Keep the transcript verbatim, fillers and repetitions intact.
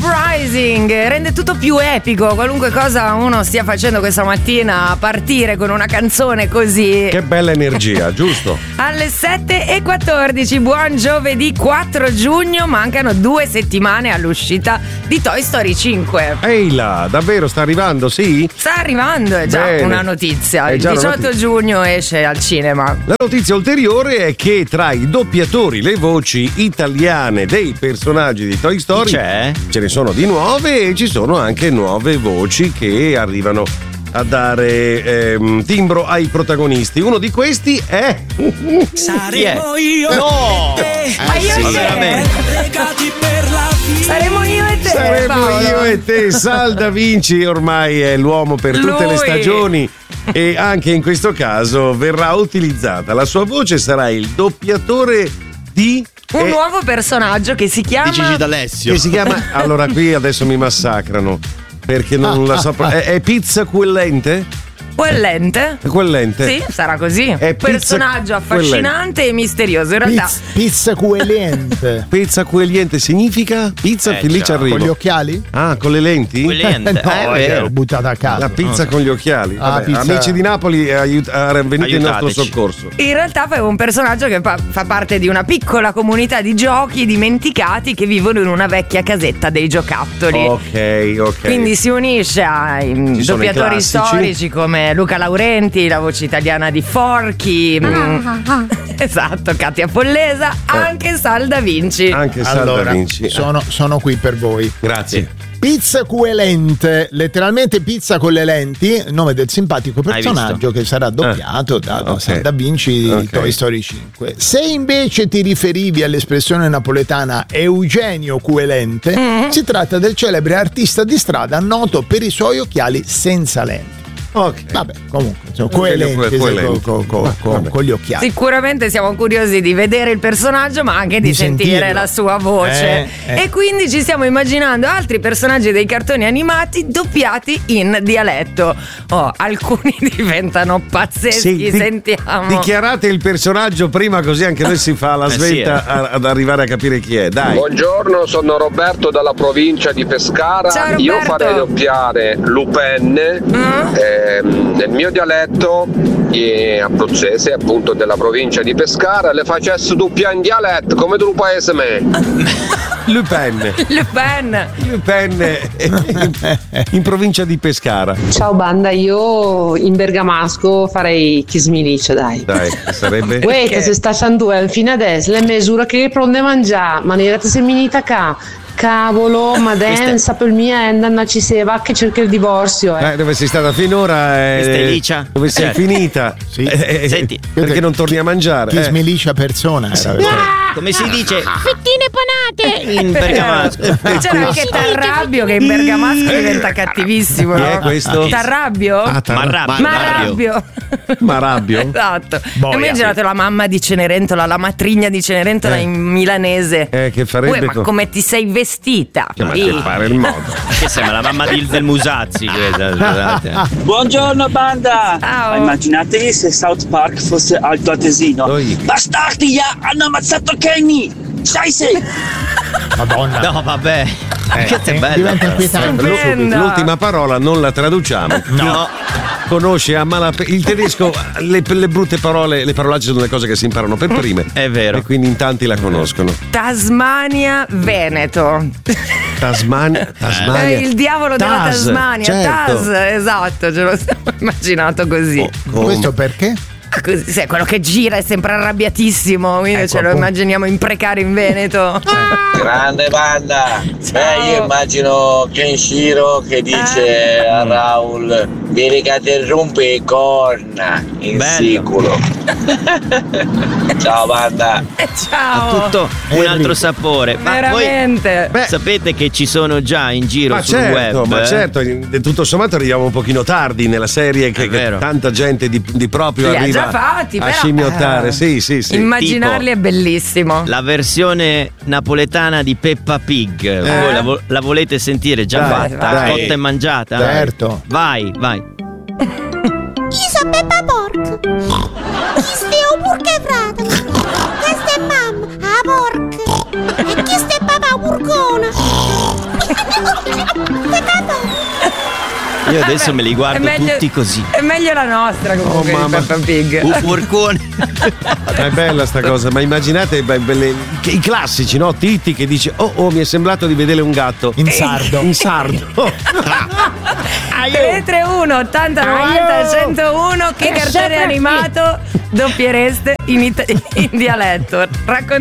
Uprising rende tutto più epico, qualunque cosa uno stia facendo questa mattina, partire con una canzone così. Che bella energia, giusto? Alle sette e quattordici, buon giovedì quattro giugno, mancano due settimane all'uscita di Toy Story cinque. Ehi là, davvero sta arrivando, sì? Sta arrivando, è già Bene. una notizia. È Il già una diciotto notizia. giugno esce al cinema. La notizia ulteriore è che tra i doppiatori, le voci italiane dei personaggi di Toy Story c'è? ce ne sono di nuove e ci sono anche nuove voci che arrivano a dare ehm, timbro ai protagonisti. Uno di questi è Saremo io no! e te. Ma io sì, e te. veramente. Legati per la vita. Saremo io e te. Saremo Paolo. io e te. Sal Da Vinci ormai è l'uomo per tutte Lui. le stagioni e anche in questo caso verrà utilizzata. La sua voce sarà il doppiatore di Un eh, nuovo personaggio che si chiama Di Gigi D'Alessio. che si chiama allora qui adesso mi massacrano perché non la so pro- è, è Pizza Quellente? Quellente. Quellente. Sì, sarà così. È pizza Personaggio affascinante e misterioso. In realtà Pizza, pizza coelente. Pizza Quellente significa pizza Eh, felice ciao. arrivo. Con gli occhiali? Ah, con le lenti? Quellente. no, Eh, è eh, vero. l'ho buttata a caso. La pizza con gli occhiali. Ah, Vabbè, pizza- Amici di Napoli, aiut- ah, venite in nostro Aiutateci. soccorso. in realtà fa un personaggio che fa, fa parte di una piccola comunità di giochi dimenticati che vivono in una vecchia casetta dei giocattoli. Ok, ok. Quindi si unisce ai mm, Ci sono i doppiatori classici. storici come Luca Laurenti, la voce italiana di Forky, mm, esatto, Katia Pollesa, anche Sal Da Vinci. Anche Sal Da Allora, Vinci. sono, sono qui per voi. Grazie. Pizza coelente, letteralmente pizza con le lenti, nome del simpatico Hai personaggio che sarà doppiato da, da ok. Sal Da Vinci di Ok. Toy Story cinque. Se invece ti riferivi all'espressione napoletana Eugenio Coelente, si tratta del celebre artista di strada noto per i suoi occhiali senza lenti. Ok. Vabbè, comunque, insomma, Eugenio coelente, Coelente. co- co- co- co- Vabbè. con gli occhiali. Sicuramente siamo curiosi di vedere il personaggio, ma anche di, Di sentire sentirlo. la sua voce. Eh, eh. E quindi ci stiamo immaginando altri personaggi dei cartoni animati doppiati in dialetto. Oh, alcuni diventano pazzeschi, Sì, di- sentiamo. Dichiarate il personaggio prima, così anche noi si fa la Eh, sì, svelta eh. a- ad arrivare a capire chi è. Dai. Buongiorno, sono Roberto dalla provincia di Pescara. Ciao, Io Roberto. farei doppiare Lupin, Mm? ehm, nel mio dialetto eh, abruzzese, appunto della provincia di Pescara, le facessi doppia in dialetto come tu paese me. Lupin. Le Pen. Lupin eh, in, in provincia di Pescara. Ciao banda, io in bergamasco farei Chismilice, dai. Dai, sarebbe. Uè, che se sta sanduel fino adesso le misure che pronde mangiare, ma ne era seminita qua. Cavolo, ma densa per mia enda ci si va che cerca il divorzio. Eh. Eh, dove sei stata finora? eh, Questa è Licia? Dove sei Eh. finita? Sì. Eh, eh, Senti. perché non torni a mangiare? Chi Eh. smilicia persona era. Come si dice Fettine panate! in bergamasco? C'era anche Tarrabbio che in bergamasco diventa cattivissimo. Chi no? è questo? Tarrabbio? Ah, tar- Marrabbio. Marabbio. Marabbio? Esatto. Boia. Immaginate la mamma di Cenerentola, la matrigna di Cenerentola Eh. in milanese. Eh, che farebbe Uè, ma co- come ti sei vestita? Ma Sì. che fare il modo. Che sembra la mamma di, del Musazzi questa, scusate. Buongiorno banda! Ciao. Ma immaginatevi se South Park fosse Alto Atesino. Oi. Bastardi, ya, hanno ammazzato Kenny! Scheisse! Madonna. No, vabbè. Questa è eh, bella. diventa inquietante. L'u- Stupenda. L'ultima parola non la traduciamo. No. Conosce a malapena il tedesco, le, le brutte parole, le parolacce sono le cose che si imparano per prime. È vero. E quindi in tanti la conoscono. Tasmania, Veneto. Tasmania, Tasmania. Eh, il diavolo della Tas, Tasmania, certo. Tas, esatto, ce lo siamo immaginato così. Oh, com- Questo perché? Ah, così, sì, quello che gira è sempre arrabbiatissimo, quindi Ecco, ce lo appunto. immaginiamo imprecare in Veneto. Grande banda! Ciao. Beh, io immagino Kenshiro che dice Eh. a Raul: vieni che ti rompe le corna in Bello. siculo. Ciao banda! Eh, Ciao. Tutto un altro sapore. Ma Veramente. voi sapete che ci sono già in giro Ma sul certo, web? ma eh? certo, in- tutto sommato arriviamo un pochino tardi nella serie che, È vero. che tanta gente di, di proprio Li ha arriva già fatti, a però- scimmiottare. eh. Sì, sì, sì. Immaginarli Tipo- è bellissimo. La versione napoletana di Peppa Pig. Voi la, vo- la volete sentire già Dai, fatta? dai. Cotta e mangiata? Certo. Vai, vai. Isa Peppa Pork! Chi stia o purche frata? Questa è mamma, a porca! E chi sta è papà purcona? Io adesso me li guardo È meglio- tutti così. È meglio la nostra comunque Oh, di mamma. Peppa Pig. Un porcone. Ma è bella sta cosa, ma immaginate beh, belle- che- i classici, no? Titti che dice oh oh mi è sembrato di vedere un gatto. In sardo. In sardo. tre tre uno ottanta novanta centouno che Che cartone sempre- animato doppiereste in, ita- in dialetto? Raccontate